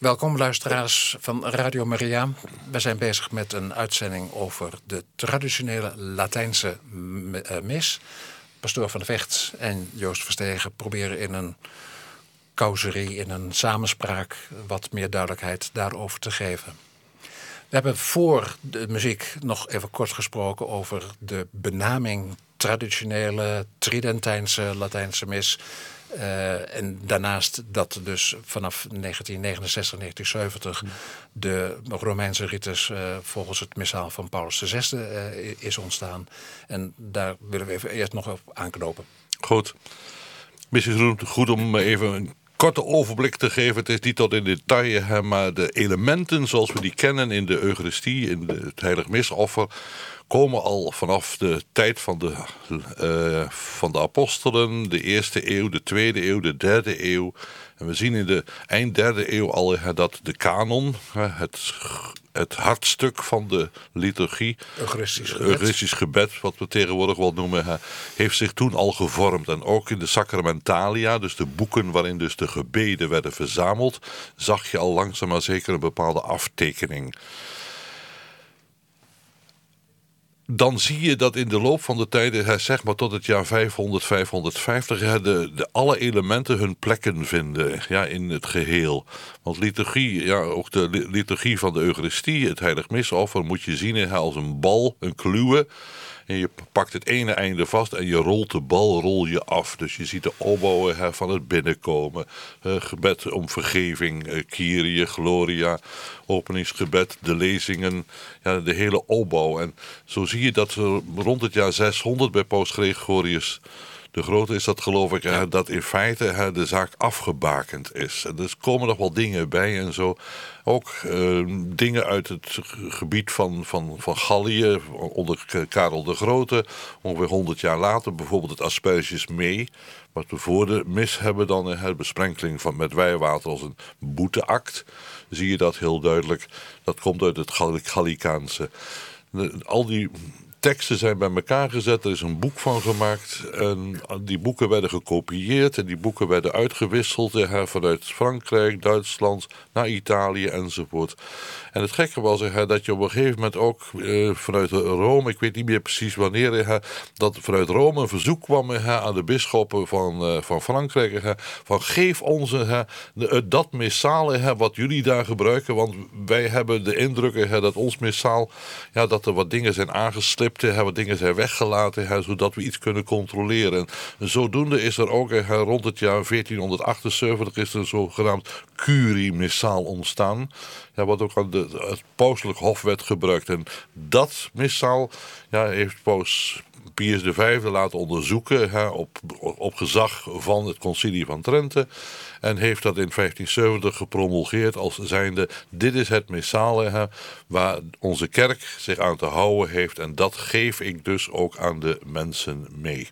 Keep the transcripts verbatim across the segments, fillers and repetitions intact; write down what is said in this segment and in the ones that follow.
Welkom luisteraars van Radio Maria. We zijn bezig met een uitzending over de traditionele Latijnse mis. Pastoor Van de Vecht en Joost Verstegen proberen in een causerie, in een samenspraak, wat meer duidelijkheid daarover te geven. We hebben voor de muziek nog even kort gesproken over de benaming traditionele Tridentijnse Latijnse mis. Uh, en daarnaast dat dus vanaf negentien negenenzestig, negentien zeventig de Romeinse ritus uh, volgens het missaal van Paulus de Zesde uh, is ontstaan. En daar willen we even eerst nog op aanknopen. Goed. Misschien goed om even een korte overblik te geven. Het is niet tot in detail, hè, maar de elementen zoals we die kennen in de Eucharistie, in de, het heilig misoffer, komen al vanaf de tijd van de, uh, van de apostelen, de eerste eeuw, de tweede eeuw, de derde eeuw. En we zien in de eind derde eeuw al uh, dat de kanon, uh, het, het hartstuk van de liturgie, Eucharistisch gebed, Eucharistisch gebed wat we tegenwoordig wel noemen, uh, heeft zich toen al gevormd. En ook in de sacramentalia, dus de boeken waarin dus de gebeden werden verzameld, zag je al langzaam maar zeker een bepaalde aftekening. Dan zie je dat in de loop van de tijden, zeg maar tot het jaar vijfhonderd, vijfhonderdvijftig, de, de alle elementen hun plekken vinden, ja, in het geheel. Want liturgie, ja, ook de liturgie van de Eucharistie, het heilig misoffer, moet je zien als een bal, een kluwe. En je pakt het ene einde vast en je rolt de bal rol je af. Dus je ziet de opbouwen van het binnenkomen. Uh, gebed om vergeving, uh, Kyrie, Gloria, openingsgebed, de lezingen, ja, de hele opbouw. En zo zie je dat er rond het jaar zeshonderd bij Paus Gregorius de Grote is dat, geloof ik, ja, dat in feite hè, de zaak afgebakend is. En er komen nog wel dingen bij en zo. Ook uh, dingen uit het gebied van, van, van Gallië, onder Karel de Grote. Ongeveer honderd jaar later, bijvoorbeeld het Asperges mee. Wat we voor de mis hebben dan, de besprenkeling van, met wijwater als een boeteact. Zie je dat heel duidelijk. Dat komt uit het Gallicaanse. Al die teksten zijn bij elkaar gezet, er is een boek van gemaakt. En die boeken werden gekopieerd en die boeken werden uitgewisseld hè, vanuit Frankrijk, Duitsland, naar Italië enzovoort. En het gekke was hè, dat je op een gegeven moment ook eh, vanuit Rome, ik weet niet meer precies wanneer, hè, dat vanuit Rome een verzoek kwam hè, aan de bisschoppen van, uh, van Frankrijk, hè, van geef ons hè, de, dat missaal hè, wat jullie daar gebruiken, want wij hebben de indruk hè, dat ons missaal, ja, dat er wat dingen zijn aangeslipt, hè, wat dingen zijn weggelaten, hè, zodat we iets kunnen controleren. En zodoende is er ook hè, rond het jaar veertienhonderdachtenzeventig is er een zogenaamd curie-missaal ontstaan, ja, wat ook aan de, het pauselijk hof werd gebruikt. En dat missaal ja, heeft paus Pius de Vijfde laten onderzoeken hè, op, op gezag van het concilie van Trente. En heeft dat in vijftienzeventig gepromulgeerd als zijnde, dit is het missaal hè, waar onze kerk zich aan te houden heeft. En dat geef ik dus ook aan de mensen mee.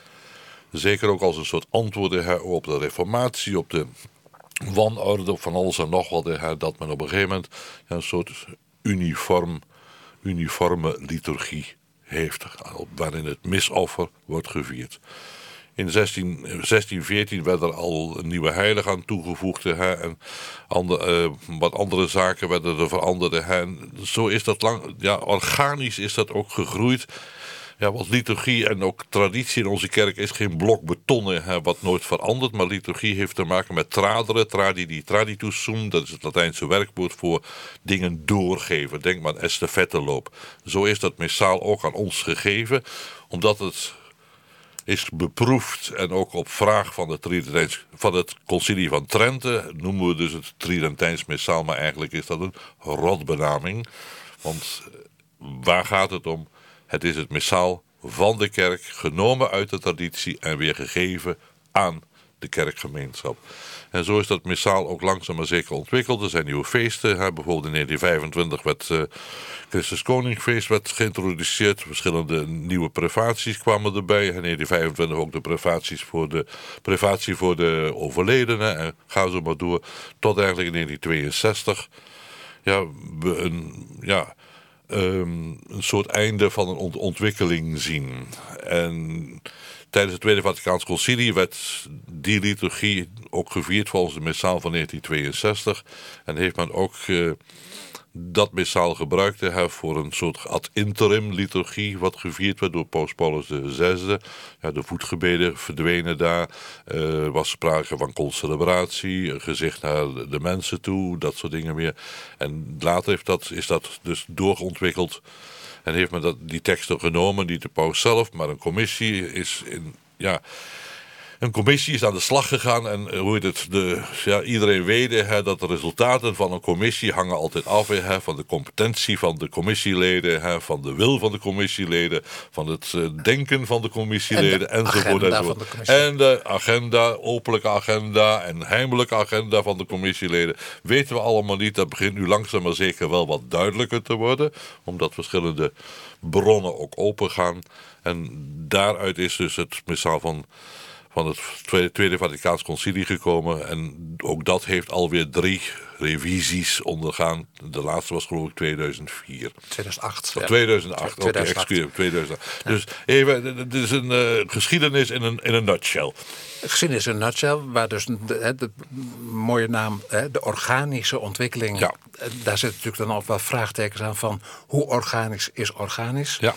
Zeker ook als een soort antwoorden hè, op de reformatie, op de wanorde, van alles en nog wat, hè, dat men op een gegeven moment ja, een soort uniform, uniforme liturgie heeft, waarin het misoffer wordt gevierd. In zestien veertien werd er al een nieuwe heilige aan toegevoegd hè, en andere, uh, wat andere zaken werden er veranderd. Hè, en zo is dat lang, ja, organisch is dat ook gegroeid. Ja, want liturgie en ook traditie in onze kerk is geen blok beton hè, wat nooit verandert. Maar liturgie heeft te maken met tradere, tradidi traditus sum. Dat is het Latijnse werkwoord voor dingen doorgeven. Denk maar aan estafetteloop. Zo is dat missaal ook aan ons gegeven. Omdat het is beproefd en ook op vraag van, de van het concilie van Trente noemen we dus het Tridentijns missaal. Maar eigenlijk is dat een rotbenaming. Want waar gaat het om? Het is het missaal van de kerk, genomen uit de traditie en weer gegeven aan de kerkgemeenschap. En zo is dat missaal ook langzaam maar zeker ontwikkeld. Er zijn nieuwe feesten. Hè. Bijvoorbeeld in negentien vijfentwintig werd uh, Christus Koningfeest werd geïntroduceerd. Verschillende nieuwe privaties kwamen erbij. In negentien vijfentwintig ook de privaties voor de, privatie voor de overledenen. En ga zo maar door. Tot eigenlijk in negentien tweeënzestig. Ja, we een... Ja, Um, een soort einde van een ont- ontwikkeling zien. En tijdens het Tweede Vaticaans Concilie werd die liturgie ook gevierd volgens de missaal van negentien tweeënzestig. En heeft men ook uh, dat missaal gebruikt hè, voor een soort ad interim liturgie, wat gevierd werd door Paus Paulus de zesde. Ja, de voetgebeden verdwenen daar. Er uh, was sprake van concelebratie, gezicht naar de mensen toe, dat soort dingen meer. En later heeft dat, is dat dus doorontwikkeld. En heeft men dat, die teksten genomen, niet de paus zelf, maar een commissie is in, ja, een commissie is aan de slag gegaan. En hoe heet het, de, ja, iedereen weet hè, dat de resultaten van een commissie hangen altijd af hè, van de competentie van de commissieleden, hè, van de wil van de commissieleden, van het uh, denken van de commissieleden, en de enzovoort. enzovoort. De en de agenda, openlijke agenda en heimelijke agenda van de commissieleden. Weten we allemaal niet, dat begint nu langzaam maar zeker wel wat duidelijker te worden, omdat verschillende bronnen ook open gaan. En daaruit is dus het missaal van van het Tweede, Tweede Vaticaans Concilie gekomen. En ook dat heeft alweer drie revisies ondergaan. De laatste was geloof ik tweeduizend vier. tweeduizend acht. Of ja. tweeduizend acht, oké, okay, excuseer, tweeduizend acht. Ja. Dus even, het is een uh, geschiedenis in een, in een nutshell. Geschiedenis in een nutshell, waar dus de, de, de mooie naam, de organische ontwikkeling, ja. Daar zitten natuurlijk dan ook wel vraagtekens aan van hoe organisch is organisch. Ja.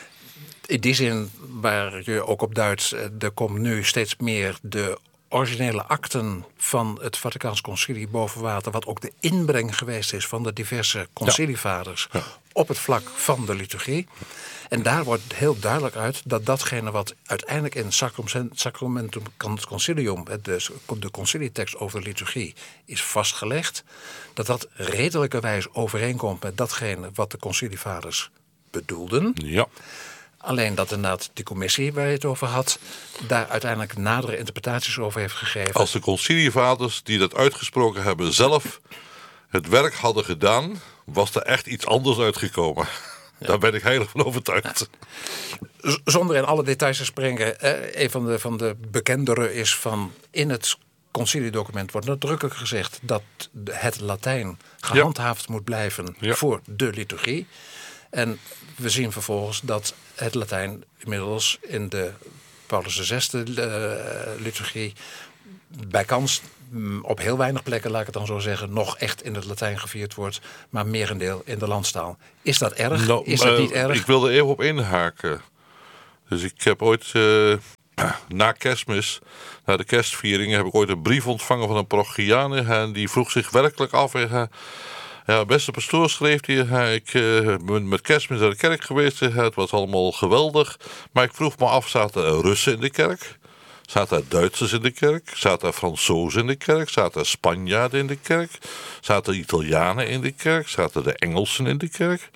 In die zin waar je ook op duidt, er komt nu steeds meer de originele akten van het Vaticaans Concilie boven water, wat ook de inbreng geweest is van de diverse concilievaders ja. Ja. op het vlak van de liturgie. En daar wordt heel duidelijk uit dat datgene wat uiteindelijk in Sacramentum Concilium, de, de concilietekst over de liturgie, is vastgelegd, dat dat redelijkerwijs overeenkomt met datgene wat de concilievaders bedoelden. Ja. Alleen dat inderdaad die commissie waar je het over had, daar uiteindelijk nadere interpretaties over heeft gegeven. Als de concilievaders die dat uitgesproken hebben zelf het werk hadden gedaan, was er echt iets anders uitgekomen. Ja. Daar ben ik heilig van overtuigd. Ja. Zonder in alle details te springen, eh, een van de, van de bekendere is van in het conciliedocument wordt nadrukkelijk gezegd dat het Latijn gehandhaafd ja. moet blijven ja. voor de liturgie. En we zien vervolgens dat het Latijn inmiddels in de Paulus de zesde uh, liturgie bij kans op heel weinig plekken, laat ik het dan zo zeggen, nog echt in het Latijn gevierd wordt, maar merendeel in de landstaal. Is dat erg? Nou, is dat uh, niet erg? Ik wil er even op inhaken. Dus ik heb ooit uh, na Kerstmis, na de kerstvieringen, heb ik ooit een brief ontvangen van een parochiaan en die vroeg zich werkelijk af. Uh, Ja, beste pastoor, schreef hij, ik uh, ben met Kerstmis naar de kerk geweest, het was allemaal geweldig, maar ik vroeg me af, zaten er Russen in de kerk? Zaten er Duitsers in de kerk? Zaten er Fransozen in de kerk? Zaten er Spanjaarden in de kerk? Zaten er Italianen in de kerk? Zaten er Engelsen in de kerk?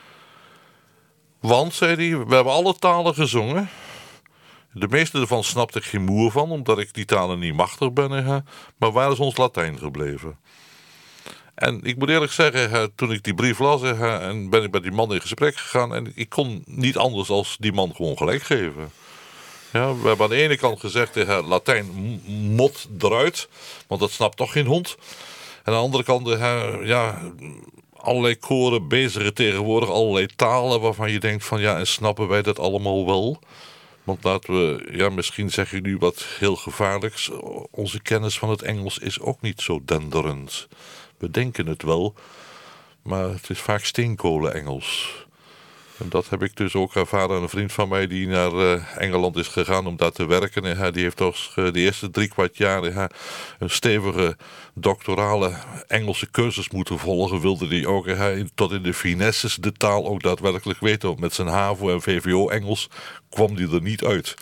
Want, zei hij, we hebben alle talen gezongen. De meeste ervan snapte ik geen moer van, omdat ik die talen niet machtig ben, hè? Maar waar is ons Latijn gebleven? En ik moet eerlijk zeggen, toen ik die brief las, en ben ik met die man in gesprek gegaan en ik kon niet anders dan die man gewoon gelijk geven. Ja, we hebben aan de ene kant gezegd, Latijn mot eruit, want dat snapt toch geen hond. En aan de andere kant, ja, allerlei koren bezigen tegenwoordig, allerlei talen waarvan je denkt van ja, en snappen wij dat allemaal wel? Want laten we, ja, misschien zeg je nu wat heel gevaarlijks, onze kennis van het Engels is ook niet zo denderend. We denken het wel, maar het is vaak steenkolen-Engels. En dat heb ik dus ook ervaren. Een vriend van mij die naar uh, Engeland is gegaan om daar te werken. En hij, die heeft toch uh, de eerste drie kwart jaar uh, een stevige doctorale Engelse cursus moeten volgen. Wilde hij ook uh, tot in de finesses de taal ook daadwerkelijk weten. Want met zijn HAVO en V V O-Engels kwam hij er niet uit.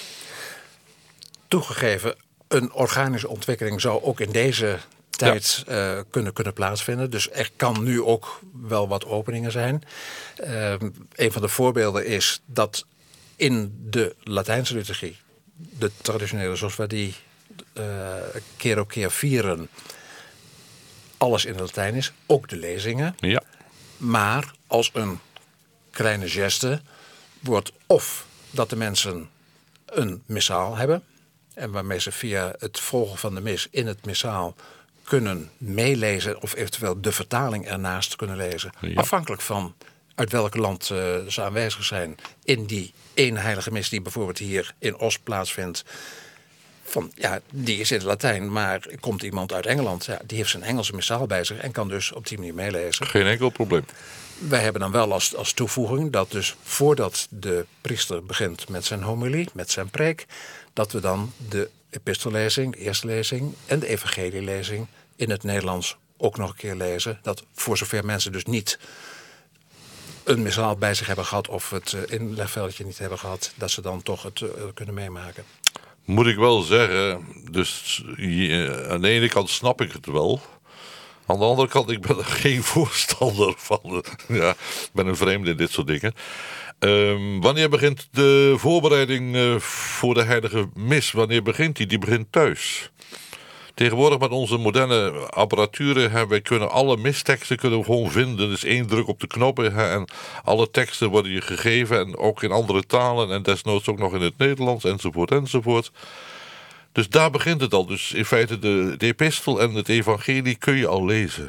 Toegegeven, een organische ontwikkeling zou ook in deze tijd ja. uh, kunnen, kunnen plaatsvinden. Dus er kan nu ook wel wat openingen zijn. Uh, een van de voorbeelden is dat in de Latijnse liturgie, de traditionele zoals we die uh, keer op keer vieren, alles in het Latijn is, ook de lezingen. Ja. Maar als een kleine geste wordt of dat de mensen een missaal hebben en waarmee ze via het volgen van de mis in het missaal kunnen meelezen of eventueel de vertaling ernaast kunnen lezen. Ja. Afhankelijk van uit welk land uh, ze aanwezig zijn in die ene heilige mis die bijvoorbeeld hier in Os plaatsvindt. Van, ja, die is in het Latijn, maar komt iemand uit Engeland, ja, die heeft zijn Engelse missaal bij zich en kan dus op die manier meelezen. Geen enkel probleem. Wij hebben dan wel als, als toevoeging dat dus voordat de priester begint met zijn homilie, met zijn preek, dat we dan de epistellezing, de eerste lezing en de evangelielezing in het Nederlands ook nog een keer lezen. Dat voor zover mensen dus niet een missaal bij zich hebben gehad of het inlegveldje niet hebben gehad, dat ze dan toch het uh, kunnen meemaken. Moet ik wel zeggen, dus je, aan de ene kant snap ik het wel. Aan de andere kant, ik ben er geen voorstander van. Ja, ik ben een vreemde in dit soort dingen. Um, wanneer begint de voorbereiding uh, voor de heilige mis? Wanneer begint die? Die begint thuis. Tegenwoordig met onze moderne apparatuur, hè, wij kunnen alle misteksten kunnen we gewoon vinden. Dus één druk op de knoppen hè, en alle teksten worden je gegeven. En ook in andere talen en desnoods ook nog in het Nederlands enzovoort enzovoort. Dus daar begint het al. Dus in feite de, de epistel en het evangelie kun je al lezen.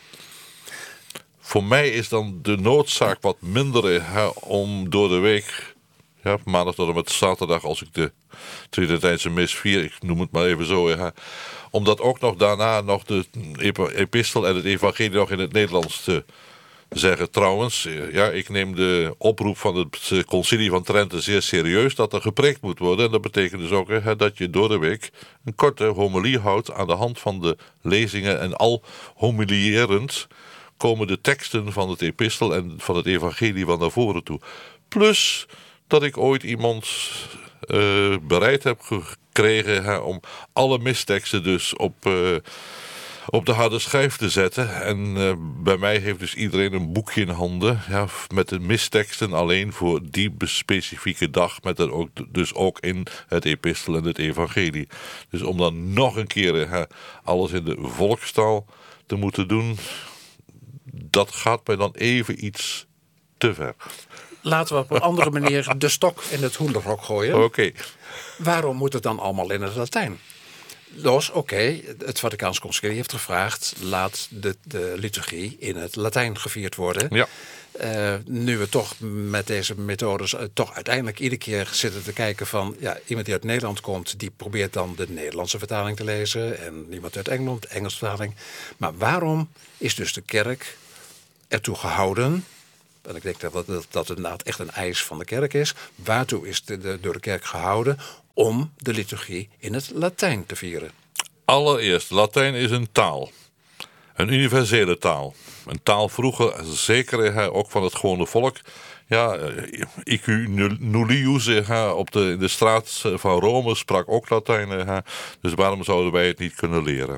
Voor mij is dan de noodzaak wat minder hè, om door de week, ja, maandag tot en met zaterdag als ik de Tridentijnse mis vier, ik noem het maar even zo, hè, om dat ook nog daarna nog de epistel en het evangelie nog in het Nederlands te zeggen. Trouwens, ja, ik neem de oproep van het concilie van Trente zeer serieus dat er gepreekt moet worden. En dat betekent dus ook hè, dat je door de week een korte homilie houdt aan de hand van de lezingen. En al homilierend komen de teksten van het epistel en van het evangelie van naar voren toe. Plus dat ik ooit iemand uh, bereid heb gekregen hè, om alle misteksten dus op, uh, op de harde schijf te zetten. En uh, bij mij heeft dus iedereen een boekje in handen ja, met de misteksten alleen voor die specifieke dag. Met er ook, dus ook in het epistel en het evangelie. Dus om dan nog een keer hè, alles in de volkstaal te moeten doen, dat gaat mij dan even iets te ver. Laten we op een andere manier de stok in het hoenderhok gooien. Oké. Okay. Waarom moet het dan allemaal in het Latijn? Dus oké, okay, het Vaticaans Concilie heeft gevraagd, laat de, de liturgie in het Latijn gevierd worden. Ja. Uh, nu we toch met deze methodes uh, toch uiteindelijk iedere keer zitten te kijken van, ja, iemand die uit Nederland komt, die probeert dan de Nederlandse vertaling te lezen en iemand uit Engeland, de Engelse vertaling. Maar waarom is dus de kerk ertoe gehouden, en ik denk dat dat, dat inderdaad echt een eis van de kerk is, waartoe is de, de, door de kerk gehouden om de liturgie in het Latijn te vieren? Allereerst, Latijn is een taal. Een universele taal. Een taal vroeger, zeker ook van het gewone volk. Ja, icu nullius op de, in de straat van Rome sprak ook Latijn. Dus waarom zouden wij het niet kunnen leren?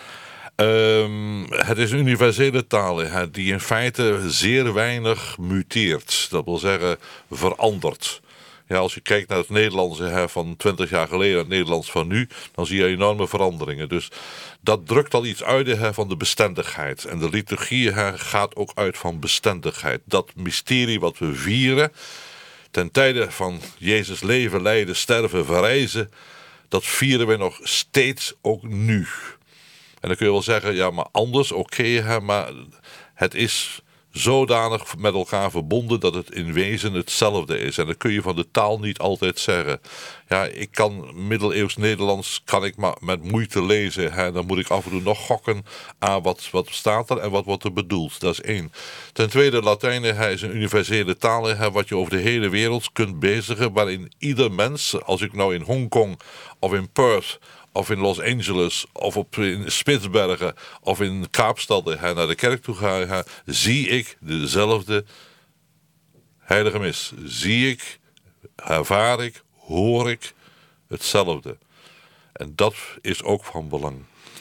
Um, het is een universele taal hè, die in feite zeer weinig muteert. Dat wil zeggen verandert. Ja, als je kijkt naar het Nederlands hè, van twintig jaar geleden, het Nederlands van nu, dan zie je enorme veranderingen. Dus dat drukt al iets uit hè, van de bestendigheid. En de liturgie hè, gaat ook uit van bestendigheid. Dat mysterie wat we vieren, ten tijde van Jezus leven, lijden, sterven, verrijzen, dat vieren we nog steeds ook nu. En dan kun je wel zeggen, ja, maar anders, oké, okay, maar het is zodanig met elkaar verbonden dat het in wezen hetzelfde is. En dat kun je van de taal niet altijd zeggen. Ja, ik kan middeleeuws Nederlands kan ik maar met moeite lezen. Hè. Dan moet ik af en toe nog gokken aan wat, wat staat er en wat wordt er bedoeld. Dat is één. Ten tweede, Latijn hè, is een universele taal hè, wat je over de hele wereld kunt bezigen. Waarin ieder mens, als ik nou in Hongkong of in Perth of in Los Angeles, of op in Spitsbergen, of in Kaapstad hè, naar de kerk toe ga, hè, zie ik dezelfde heilige mis. Zie ik, ervaar ik, hoor ik hetzelfde. En dat is ook van belang.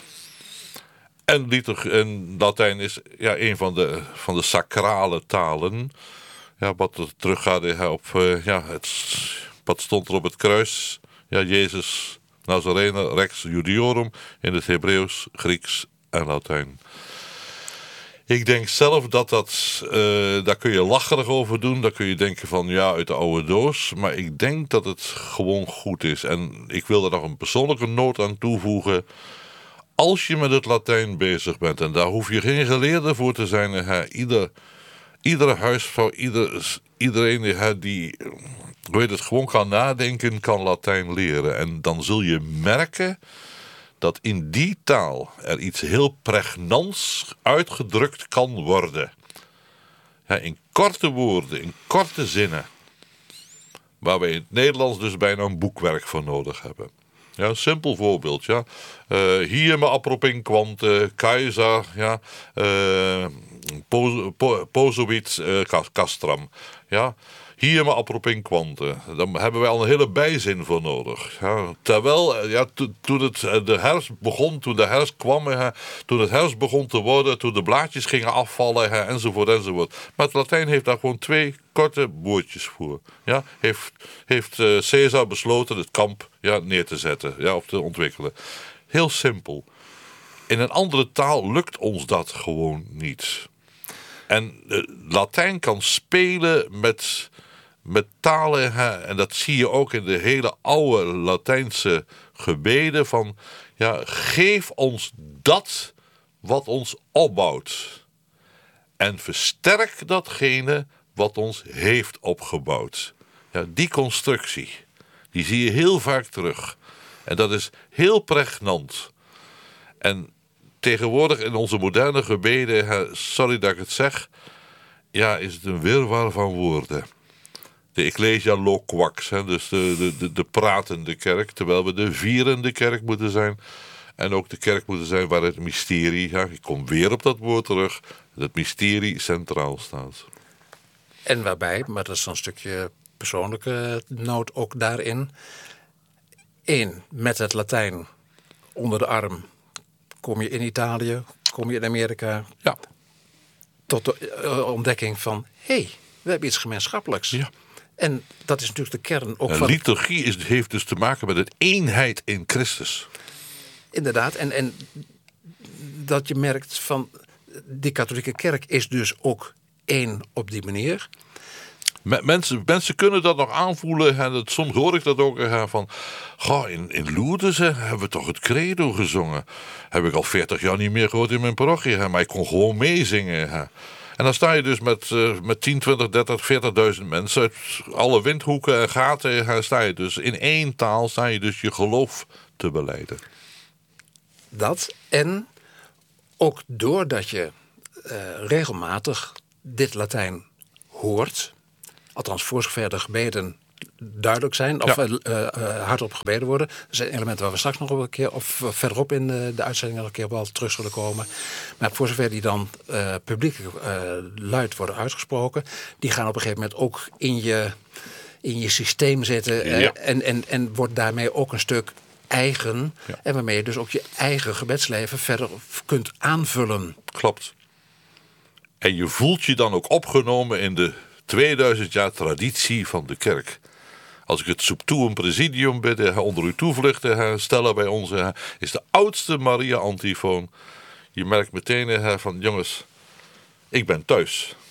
En, liturg, en Latijn is ja, een van de, van de sacrale talen. Ja, wat er teruggaat hè, op uh, ja, het, wat stond er op het kruis. Ja, Jezus Nazarene, Rex Judiorum in het Hebreeuws, Grieks en Latijn. Ik denk zelf dat dat, uh, daar kun je lacherig over doen. Daar kun je denken van ja, uit de oude doos. Maar ik denk dat het gewoon goed is. En ik wil er nog een persoonlijke noot aan toevoegen. Als je met het Latijn bezig bent, en daar hoef je geen geleerde voor te zijn. Hè, ieder Iedere huisvrouw, ieder, iedereen die, die weet het, gewoon kan nadenken, kan Latijn leren. En dan zul je merken dat in die taal er iets heel pregnants uitgedrukt kan worden. Ja, in korte woorden, in korte zinnen. Waar we in het Nederlands dus bijna een boekwerk voor nodig hebben. Ja, een simpel voorbeeld. Ja. Uh, hier me apropin quante, keizer, ja, uh, posovit uh, castram. Ja. Hier me apropin quante. Daar hebben wij al een hele bijzin voor nodig. Ja, terwijl, ja, to, toen het de herfst begon, toen de herfst kwam, hè, toen het herfst begon te worden, toen de blaadjes gingen afvallen, hè, enzovoort, enzovoort. Maar het Latijn heeft daar gewoon twee korte woordjes voor. Ja, heeft heeft uh, Caesar besloten het kamp ja, neer te zetten, ja, of te ontwikkelen. Heel simpel. In een andere taal lukt ons dat gewoon niet. En uh, Latijn kan spelen met... Met talen, hè, en dat zie je ook in de hele oude Latijnse gebeden van, ja, geef ons dat wat ons opbouwt. En versterk datgene wat ons heeft opgebouwd. Ja, die constructie, die zie je heel vaak terug. En dat is heel pregnant. En tegenwoordig in onze moderne gebeden, hè, sorry dat ik het zeg, ja, is het een wirwar van woorden. De Ecclesia loquax, hè, dus de, de, de, de pratende kerk, terwijl we de vierende kerk moeten zijn. En ook de kerk moeten zijn waar het mysterie, ja, ik kom weer op dat woord terug, het mysterie centraal staat. En waarbij, maar dat is een stukje persoonlijke noot ook daarin. Eén, met het Latijn onder de arm kom je in Italië, kom je in Amerika. Ja. Tot de uh, ontdekking van, hé, hey, we hebben iets gemeenschappelijks. Ja. En dat is natuurlijk de kern ook en van... liturgie is, heeft dus te maken met het eenheid in Christus. Inderdaad, en, en dat je merkt van... die katholieke kerk is dus ook één op die manier. Mensen, mensen kunnen dat nog aanvoelen. En dat, soms hoor ik dat ook hè, van... Goh, in, in Lourdes hè, hebben we toch het credo gezongen. Heb ik al veertig jaar niet meer gehoord in mijn parochie. Hè, maar ik kon gewoon meezingen. Hè. En dan sta je dus met, uh, met tien, twintig, dertig, veertigduizend mensen uit alle windhoeken en gaten. Hè, sta je dus in één taal sta je dus je geloof te belijden. Dat en ook doordat je uh, regelmatig dit Latijn hoort... althans voor zover de gebeden duidelijk zijn... of ja. uh, uh, hardop gebeden worden. Dat zijn elementen waar we straks nog een keer... of verderop in de, de uitzending nog een keer wel terug zullen komen. Maar voor zover die dan uh, publiek uh, luid worden uitgesproken... die gaan op een gegeven moment ook in je, in je systeem zitten... Ja. Uh, en, en, en wordt daarmee ook een stuk eigen... Ja. en waarmee je dus ook je eigen gebedsleven verder kunt aanvullen. Klopt. En je voelt je dan ook opgenomen in de... tweeduizend jaar traditie van de kerk. Als ik het subtuum presidium bidden, onder uw toevluchten stellen bij ons, is de oudste Maria-antifoon. Je merkt meteen van, jongens, ik ben thuis.